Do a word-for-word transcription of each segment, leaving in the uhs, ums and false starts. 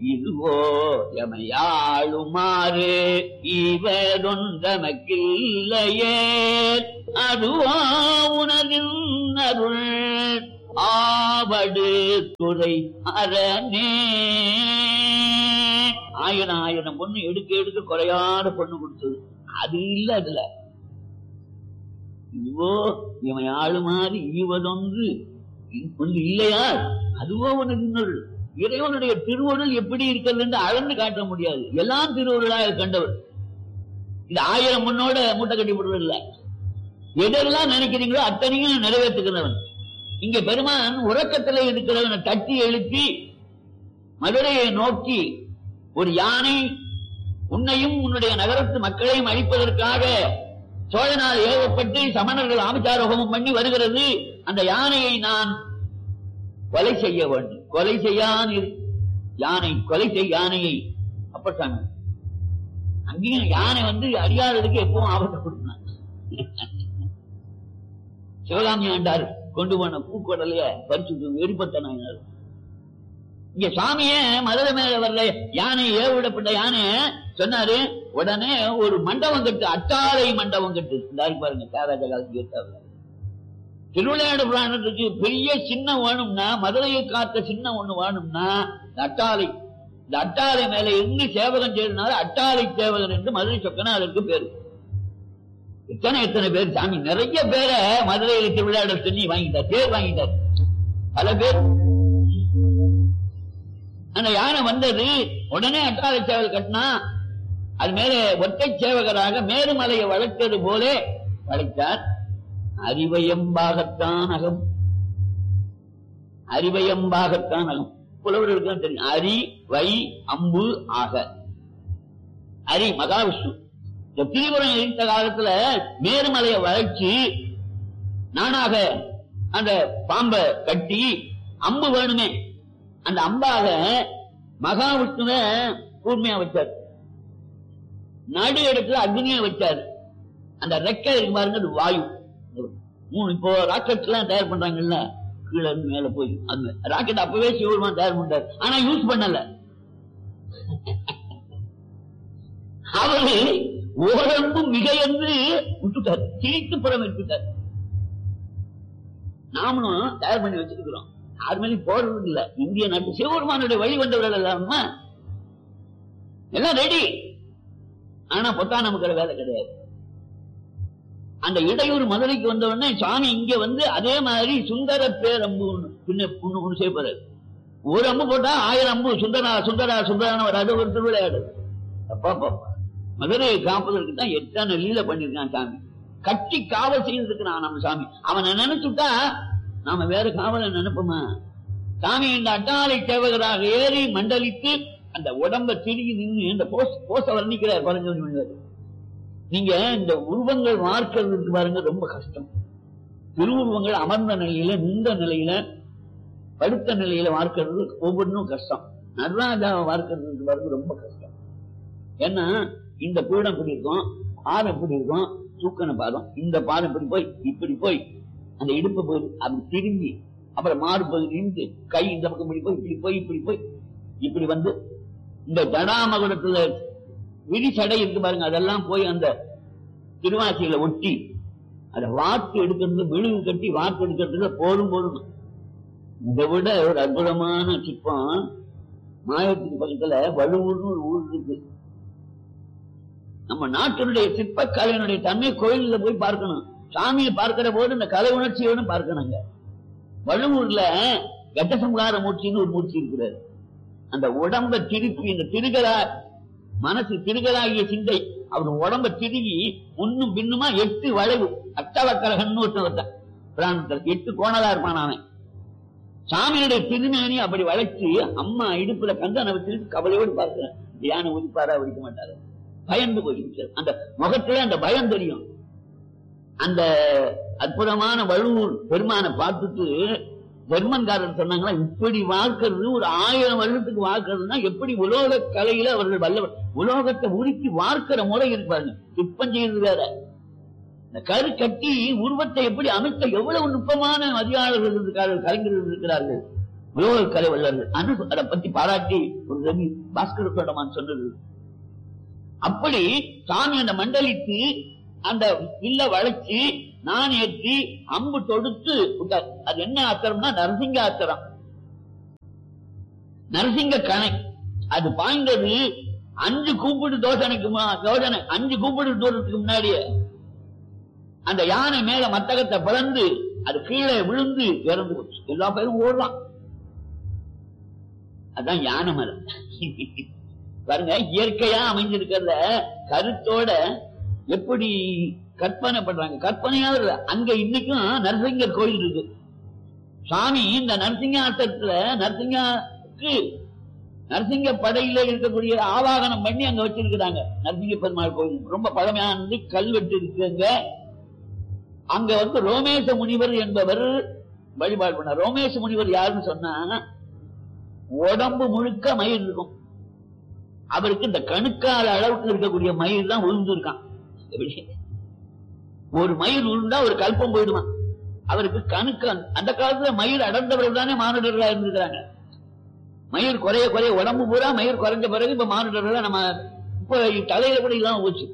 இதுவோ எமையாளுமாறு இவரொன்றமக்கில்லையே அதுவோ உனதின் அருள் ஆவடு துறை அரணே. ஆயிரம் ஆயிரம் பொண்ணு எடுக்க எடுக்க குறையாத பொண்ணு கொடுத்தது அது இல்ல. அதுல இதுவோ இவன் ஆளுமாறு ஈவதொன்று ஒன்று இல்லையா அதுவோ உனக்கு இன்னொரு. இறைவனுடைய திருவருள் எப்படி இருக்கிறது என்று அளந்து காட்ட முடியாது. எல்லாம் திருவருளாக கண்டவர். இந்த ஆயிரம் பொண்ணோட மூட்டை கட்டி போடுவதில்லை. எதெல்லாம் நினைக்கிறீங்களோ அத்தனையும் நிறைவேற்றுகிறவன். இங்க பெருமான் உறக்கத்தில் இருக்கிறவனை தட்டி எழுப்பி மதுரையை நோக்கி ஒரு யானை உன்னையும் உன்னுடைய நகரத்து மக்களையும் அழிப்பதற்காக சோழனால் ஏவப்பட்டு சமணர்கள் ஆபிச்சாரோகமும் பண்ணி வருகிறது. அந்த யானையை நான் கொலை செய்ய வேண்டும். கொலை செய்யான் யானை கொலை செய்ய யானையை அப்பட்டாங்க. அங்கேயும் யானை வந்து அறியாததுக்கு எப்பவும் ஆபத்தை கொடுத்தாங்க. சிவகாமி ஆண்டார் கொண்டு போன பூக்கொடலைய பறிச்சு வெடிப்பட்ட நாயினார். இங்க சாமிய மதுரை மேல வரல யானை ஏவிடப்பட்ட யானை சொன்னாரு. உடனே ஒரு மண்டபம் கட்டு, அட்டாளை மண்டபம் கட்டு. பாருங்க தியாகராஜ காலத்துக்கு திருவிளையாடு புராணத்துக்கு பெரிய சின்ன வேணும்னா, மதுரையை காத்த சின்ன ஒண்ணு வேணும்னா அட்டாளை. இந்த அட்டாளை மேல இருந்து சேவகம் செய்தனால அட்டாளை சேவகன் என்று மதுரை சொக்கனா அதற்கு பேரு. எத்தனை எத்தனை பேர் சாமி நிறைய பேரை மதுரையில திருவிளையாட சொல்லி வாங்கிட்டார், பேர் வாங்கிட்டார் பல பேர். அந்த யானை வந்தது உடனே அட்டாளை சேவல் கட்டினா அது மேல ஒற்றை சேவகராக மேருமலையை வளர்த்தது போல வளைத்தார். அறிவயம்பாகத்தான் அகம், அறிவயம்பாகத்தான் அகம் புலவர்களுக்கு தெரியும். அரி வை அம்பு ஆக. அரி மகாவிஷ்ணு. இந்த திரிபுரம் இருந்த காலத்துல மேருமலையை வளைச்சு நானாக அந்த பாம்பை கட்டி அம்பு வேணுமே அந்த அம்பாக மகாவிஷ்ணுவ கூர்மையா வச்சார். நடு இடத்துல அக்னியை வச்சாரு. அந்த ரெக்கை இருக்கு பாருங்க, அது வாயு. மூணு இப்போ ராக்கெட் எல்லாம் தயார் பண்றாங்கல்ல, கீழே இருந்து மேல போய் அந்த ராக்கெட் அப்பவே சிவபெருமான் தயார் பண்றாரு. ஆனா யூஸ் பண்ணல. அவரு ஓரம்பு மிக என்று விட்டுட்டார், திணித்து புறம் விட்டுட்டார். நாமளும் தயார் பண்ணி வச்சிருக்கிறோம், யாரு மேலும் போடுறது இல்ல. இந்திய நாட்டு சிவபெருமானுடைய வழி வந்தவர்கள் இல்லாம எல்லாம் ரெடி. ஆனா பொத்தா நமக்கு வேலை கிடையாது. அந்த இடையூறு மதுரைக்கு வந்த உடனே சாமி இங்க வந்து அதே மாதிரி சுந்தர பேரம்பு பின்ன ஒண்ணு செய்யப்படுறாரு. ஒரு அம்பு போட்டா ஆயிரம் அம்பு சுந்தரா சுந்தரா சுந்தரான வராது. ஒரு திருவிளையாடு அப்பா பாப்பா மதுரையை காப்பதற்கு தான் எத்தனை லீல பண்ணிருக்கான் சாமி. கட்டி காவல் செய்யறதுக்கு நம்ம சாமி அவனை நினைச்சுட்டா நாம வேற காவலை நினைப்போமா? சாமி இந்த அட்டாளை சேவகராக ஏறி மண்டலித்து அந்த உடம்ப திருகி நின்று இந்த போச வர்ணிக்கிறார் பாருங்க. நீங்க இந்த உருவங்கள் வார்க்கிறதுக்கு பாருங்க ரொம்ப கஷ்டம். திருவுருவங்கள் அமர்ந்த நிலையில, நின்ற நிலையில, படுத்த நிலையில வார்க்கிறது ஒவ்வொன்றும் கஷ்டம். நடராஜாவை வார்க்கிறதுக்கு பாருங்க ரொம்ப கஷ்டம். ஏன்னா இந்த பீடம் இப்படி இருக்கும், பாதம் இப்படி இருக்கும், தூக்கன பாதம். இந்த பாதம் இப்படி போய் இப்படி போய் அந்த இடுப்பு போய் அப்படி திரும்பி அப்புறம் மாறு போய் நின்று கை இந்த பக்கம் இப்படி போய் இப்படி போய் இப்படி போய் இப்படி வந்து இந்த ஜடாமகுடத்துல விரி சடை இருக்கு பாருங்க, அதெல்லாம் போய் அந்த திருவாசியில ஒட்டி அதை வாக்கு எடுக்கிறது, விழுவு கட்டி வாக்கு எடுக்கிறதுல போதும் போதும். இதை விட ஒரு அற்புதமான சிற்பம் மாயத்தின் பக்கத்துல வலுவூர்னு ஒரு ஊர் இருக்கு. நம்ம நாட்டினுடைய சிற்பக்கலையினுடைய தன்மை கோயில்ல போய் பார்க்கணும். சாமியை பார்க்கிற போது இந்த கலை உணர்ச்சியோடு பார்க்கணுங்க. வலுவூர்ல கட்டசம்ஹார மூர்த்தின்னு ஒரு மூர்த்தி இருக்கிறார். அந்த உடம்ப திருப்பி இந்த திருகரா மனசு திருகராகிய சிந்தை அவர் உடம்ப திருகி முன்னும் பின்னுமா எட்டு வளைவு அட்டவக்கரகன்னு ஒருத்தன் எட்டு கோணலா இருப்பான் அவன். சாமியுடைய திருமேனி அப்படி வளைச்சு அம்மா இடுப்புல கந்தனை வச்சிருக்கு கவலையோடு பார்க்கிறேன். யானை ஒழிப்பாரா ஒழிக்க மாட்டாரு, பயந்து போயிருச்சு. அந்த முகத்துல அந்த பயம் தெரியும். அந்த அற்புதமான வழுவூர் பெருமானை பார்த்துட்டு ஜெர்மன்காரர் சொன்னாங்களா, இப்படி வாக்குறது ஒரு ஆயிரம் வருடத்துக்கு வாக்குறதுன்னா எப்படி உலோக கலையில அவர்கள் வல்லவர். உலோகத்தை உருக்கி வார்க்கிற முறை இருப்பாங்க, சிற்பம் செய்யறது வேற. இந்த கரு கட்டி உருவத்தை எப்படி அமைத்த எவ்வளவு நுட்பமான மதியாளர்கள் இருக்கிறார்கள், கலைஞர்கள் இருக்கிறார்கள். உலோக கலை வல்லர்கள் அனு அதை பத்தி பாராட்டி ஒரு ரவி பாஸ்கர சோழமான் சொன்னது. அப்படி சாமி அந்த மண்டலித்து அந்த வில்ல வளைச்சு நான் ஏற்றி அம்பு தொடுத்து விட்டார். அது என்ன ஆத்திரம்னா நரசிங்க ஆத்திரம், நரசிங்க கணை. அது பாய்ந்தது அஞ்சு கூப்பிடு தோசனைக்கு தோசனை அஞ்சு கூப்பிடு தூரத்துக்கு முன்னாடியே அந்த யானை மேல மத்தகத்தை பிளந்து அது கீழே விழுந்து இறந்து போச்சு. எல்லா பேரும் ஓடுறான். அதான் யானை மரம் பாருங்க, இயற்கையா அமைஞ்சிருக்கிறத கருத்தோட எப்படி கற்பனை பண்றாங்க. கற்பனையா அங்க இன்னைக்கும் நரசிங்கர் கோயில் இருக்கு. சாமி இந்த நரசிங்க ஆட்டத்துல நரசிங்கக்கு நரசிங்க படையில இருக்கக்கூடிய ஆவாகனம் பண்ணி அங்க வச்சிருக்கிறாங்க. நரசிங்க பெருமாள் கோயில் ரொம்ப பழமையானது, கல்வெட்டு இருக்குங்க. அங்க வந்து ரோமேச முனிவர் என்பவர் வழிபாடு பண்ண. ரோமேச முனிவர் யாருன்னு சொன்னா, உடம்பு முழுக்க மயிர் இருக்கும். அவருக்கு இந்த கணுக்கால அளவுக்கு இருக்கக்கூடிய மயிர் தான் உழுந்து இருக்கான். ஒரு மயிர் உழுந்தா ஒரு கல்பம் போயிடுவான். அவருக்கு கணுக்கு அந்த காலத்துல மயிர் அடர்ந்தவர்கள் தானே மானுடர்களா இருந்திருக்கிறாங்க. மயிர் குறைய குறைய உடம்பு பூரா மயிர் குறைஞ்ச பிறகு இப்ப மானுடர்கள் நம்ம இப்ப தலையில கூட இல்லாம போச்சு.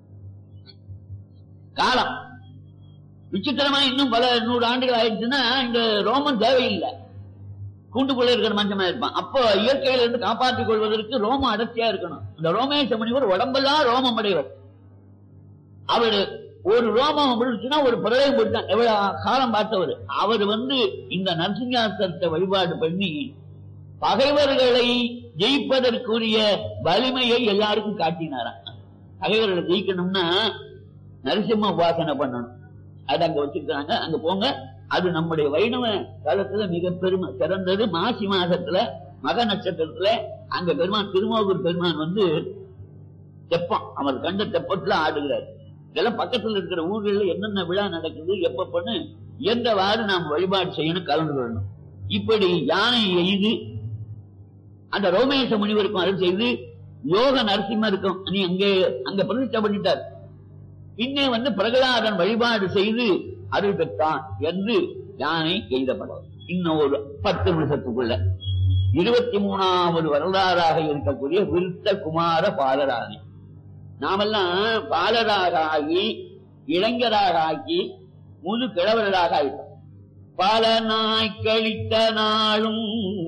காலம் விசித்திரமா இன்னும் பல நூறு ஆண்டுகள் ஆயிடுச்சுன்னா இந்த ரோமம் தேவையில்லை, கூண்டுக்குள்ள இருக்கிற மஞ்சமா இருப்பான். அப்போ இயற்கையில இருந்து காப்பாற்றிக் கொள்வதற்கு ரோமம் அடர்த்தியா இருக்கணும். இந்த ரோமேச முனிவர் உடம்பெல்லாம் ரோமம் அடைவர். அவரு ஒரு ரோமம் விழுச்சுன்னா ஒரு பிரளயம் போட்டான். எவ்வளவு காலம் பார்த்தவர் அவர் வந்து இந்த நரசிங்காஸ்திரத்தை வழிபாடு பண்ணி பகைவர்களை ஜெயிப்பதற்குரிய வலிமையை எல்லாருக்கும் காட்டினாராம். பகைவர்களை ஜெயிக்கணும்னா நரசிம்ம உபாசனை பண்ணணும். அது அங்க வச்சிருக்காங்க, அங்க போங்க. அது நம்முடைய வைணவ காலத்துல மிக பெருமை சிறந்தது. மாசி மாசத்துல மக நட்சத்திரத்துல அங்க பெருமான் திருமோகூர் பெருமான் வந்து தெப்பம், அவர் கண்ட தெப்பத்துல ஆடுகிறார். இதெல்லாம் பக்கத்துல இருக்கிற ஊர்கள்ல என்னென்ன விழா நடக்குது எப்ப பண்ணு எந்தவாறு நாம் வழிபாடு செய்யணும், கலந்து கொள்ளணும். இப்படி யானை எய்து அந்த ரோமேச முனிவருக்கும் அருள் செய்து யோக நரசிம்மருக்கும் நீ அங்கே அங்க பிரதிஷ்டை பண்ணிட்டார். பின்னே வந்து பிரகலாதன் வழிபாடு செய்து அருள் பெற்றான் என்று யானை எய்தப்படும். இன்னும் ஒரு பத்து நிமிஷத்துக்குள்ள இருபத்தி மூணாவது வரலாறாக இருக்கக்கூடிய விருத்த குமார பாலராணி. நாமெல்லாம் பாலராக ஆகி இளைஞராக ஆகி முழு கிழவர்களாக ஆயிட்டோம். பல நாய் கழித்த நாளும்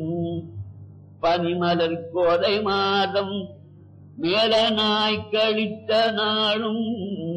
பனிமலர் கோதை மாதம் மேல நாய் கழித்த நாளும்